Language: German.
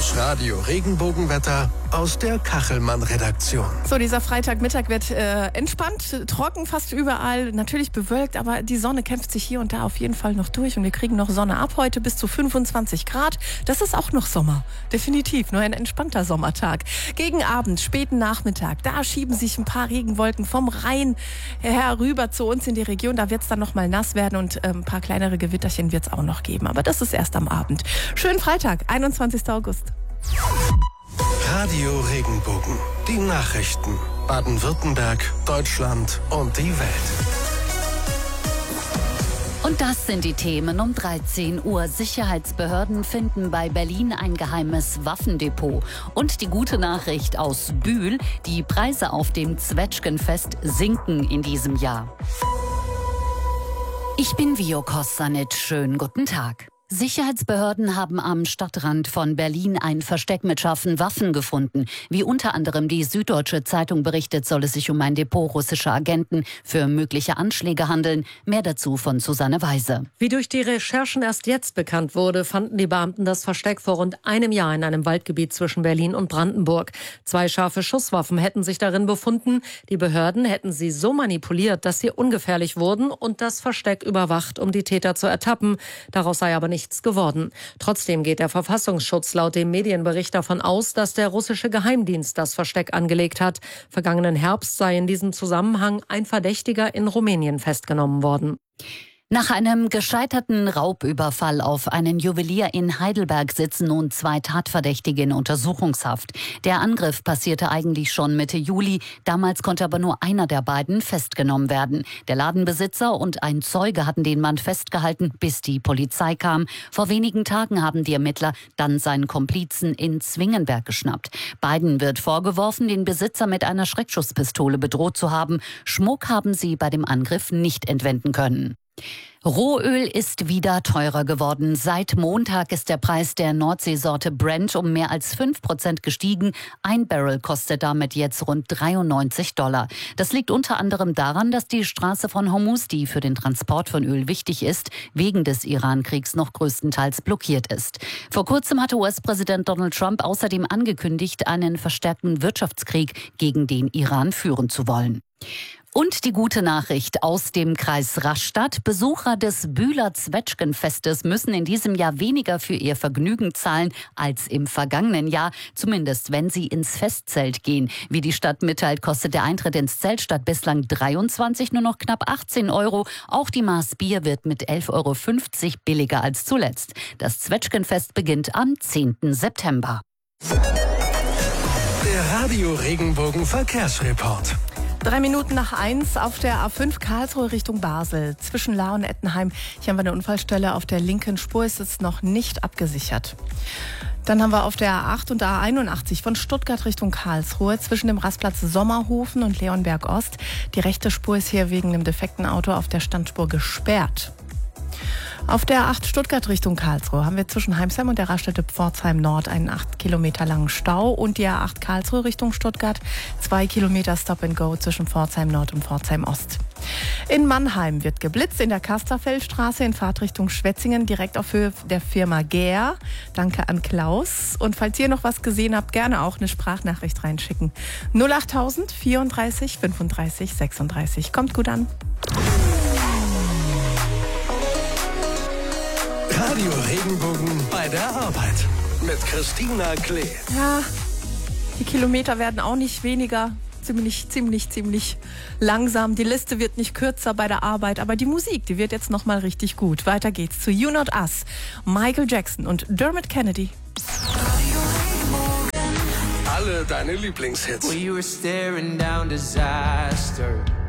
Das Radio Regenbogenwetter aus der Kachelmann-Redaktion. So, dieser Freitagmittag wird entspannt, trocken fast überall, natürlich bewölkt, aber die Sonne kämpft sich hier und da auf jeden Fall noch durch und wir kriegen noch Sonne ab heute bis zu 25 Grad. Das ist auch noch Sommer, definitiv, nur ein entspannter Sommertag. Gegen Abend, späten Nachmittag, da schieben sich ein paar Regenwolken vom Rhein herüber zu uns in die Region. Da wird es dann noch mal nass werden und ein paar kleinere Gewitterchen wird es auch noch geben, aber das ist erst am Abend. Schönen Freitag, 21. August. Radio Regenbogen. Die Nachrichten. Baden-Württemberg, Deutschland und die Welt. Und das sind die Themen um 13 Uhr. Sicherheitsbehörden finden bei Berlin ein geheimes Waffendepot. Und die gute Nachricht aus Bühl: Die Preise auf dem Zwetschgenfest sinken in diesem Jahr. Ich bin Vio Kossanit. Schönen guten Tag. Sicherheitsbehörden haben am Stadtrand von Berlin ein Versteck mit scharfen Waffen gefunden. Wie unter anderem die Süddeutsche Zeitung berichtet, soll es sich um ein Depot russischer Agenten für mögliche Anschläge handeln. Mehr dazu von Susanne Weise. Wie durch die Recherchen erst jetzt bekannt wurde, fanden die Beamten das Versteck vor rund einem Jahr in einem Waldgebiet zwischen Berlin und Brandenburg. 2 scharfe Schusswaffen hätten sich darin befunden. Die Behörden hätten sie so manipuliert, dass sie ungefährlich wurden und das Versteck überwacht, um die Täter zu ertappen. Daraus sei aber nichts geworden. Trotzdem geht der Verfassungsschutz laut dem Medienbericht davon aus, dass der russische Geheimdienst das Versteck angelegt hat. Vergangenen Herbst sei in diesem Zusammenhang ein Verdächtiger in Rumänien festgenommen worden. Nach einem gescheiterten Raubüberfall auf einen Juwelier in Heidelberg sitzen nun 2 Tatverdächtige in Untersuchungshaft. Der Angriff passierte eigentlich schon Mitte Juli. Damals konnte aber nur einer der beiden festgenommen werden. Der Ladenbesitzer und ein Zeuge hatten den Mann festgehalten, bis die Polizei kam. Vor wenigen Tagen haben die Ermittler dann seinen Komplizen in Zwingenberg geschnappt. Beiden wird vorgeworfen, den Besitzer mit einer Schreckschusspistole bedroht zu haben. Schmuck haben sie bei dem Angriff nicht entwenden können. Rohöl ist wieder teurer geworden. Seit Montag ist der Preis der Nordseesorte Brent um mehr als 5% gestiegen. Ein Barrel kostet damit jetzt rund $93. Das liegt unter anderem daran, dass die Straße von Hormuz, die für den Transport von Öl wichtig ist, wegen des Iran-Kriegs noch größtenteils blockiert ist. Vor kurzem hatte US-Präsident Donald Trump außerdem angekündigt, einen verstärkten Wirtschaftskrieg gegen den Iran führen zu wollen. Und die gute Nachricht aus dem Kreis Rastatt: Besucher des Bühler Zwetschgenfestes müssen in diesem Jahr weniger für ihr Vergnügen zahlen als im vergangenen Jahr, zumindest wenn sie ins Festzelt gehen. Wie die Stadt mitteilt, kostet der Eintritt ins Zelt statt bislang 23 nur noch knapp 18 €. Auch die Maß Bier wird mit 11,50 € billiger als zuletzt. Das Zwetschgenfest beginnt am 10. September. Der Radio Regenbogen Verkehrsreport. 3 Minuten nach 1 auf der A5 Karlsruhe Richtung Basel. Zwischen Lahr und Ettenheim. Hier haben wir eine Unfallstelle. Auf der linken Spur ist es noch nicht abgesichert. Dann haben wir auf der A8 und A81 von Stuttgart Richtung Karlsruhe zwischen dem Rastplatz Sommerhofen und Leonberg Ost. Die rechte Spur ist hier wegen einem defekten Auto auf der Standspur gesperrt. Auf der A8 Stuttgart Richtung Karlsruhe haben wir zwischen Heimsheim und der Raststätte Pforzheim Nord einen 8 Kilometer langen Stau und die A8 Karlsruhe Richtung Stuttgart 2 Kilometer Stop and Go zwischen Pforzheim Nord und Pforzheim Ost. In Mannheim wird geblitzt in der Kasterfeldstraße in Fahrtrichtung Schwetzingen, direkt auf Höhe der Firma Gär. Danke an Klaus. Und falls ihr noch was gesehen habt, gerne auch eine Sprachnachricht reinschicken. 08000 34 35 36. Kommt gut an. Radio Regenbogen bei der Arbeit mit Christina Klee. Ja, die Kilometer werden auch nicht weniger. Ziemlich langsam. Die Liste wird nicht kürzer bei der Arbeit, aber die Musik, die wird jetzt nochmal richtig gut. Weiter geht's zu You Not Us, Michael Jackson und Dermot Kennedy. Alle deine Lieblingshits. Well, you were staring down disaster.